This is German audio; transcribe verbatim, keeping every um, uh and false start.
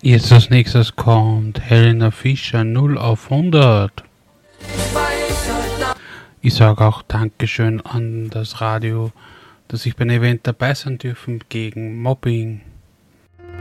Jetzt als nächstes kommt Helena Fischer null auf hundert. Ich sage auch Dankeschön an das Radio, dass ich bei einem Event dabei sein dürfen gegen Mobbing.